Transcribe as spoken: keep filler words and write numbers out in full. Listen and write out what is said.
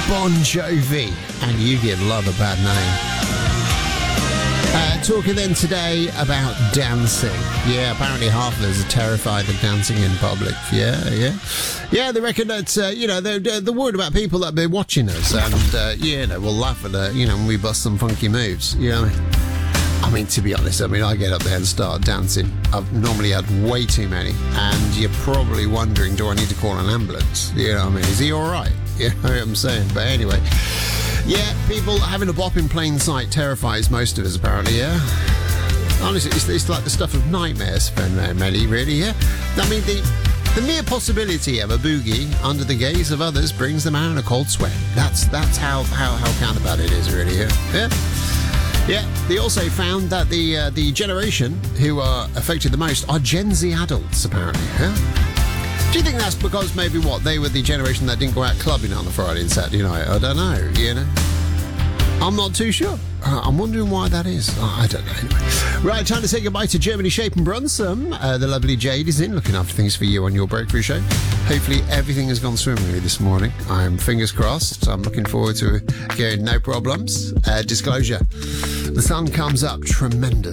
Bon Jovi, and You Give Love a Bad Name. Uh, talking then today about dancing. Yeah, apparently half of us are terrified of dancing in public. Yeah, yeah. Yeah, they reckon that, uh, you know, they're, they're worried about people that be watching us and, uh, you know, will laugh at, uh, you know, when we bust some funky moves. You know what I mean? I mean, to be honest, I mean, I get up there and start dancing. I've normally had way too many. And you're probably wondering, do I need to call an ambulance? You know what I mean? Is he all right? You know what I'm saying? But anyway... Yeah, people having a bop in plain sight terrifies most of us, apparently, yeah? Honestly, it's, it's like the stuff of nightmares for many, really, yeah? I mean, the the mere possibility of a boogie under the gaze of others brings them out in a cold sweat. That's that's how how, how counterpart it is, really, yeah? Yeah. Yeah, they also found that the uh, the generation who are affected the most are Gen Z adults, apparently, yeah? Do you think that's because maybe, what, they were the generation that didn't go out clubbing on a Friday and Saturday night? I don't know, you know? I'm not too sure. Uh, I'm wondering why that is. Oh, I don't know, anyway. Right, time to say goodbye to Germany Shape and Brunson. Uh, the lovely Jade is in, looking after things for you on your breakthrough show. Hopefully everything has gone swimmingly this morning. I'm fingers crossed. I'm looking forward to it. Okay, no problems. Uh, disclosure. The sun comes up tremendous.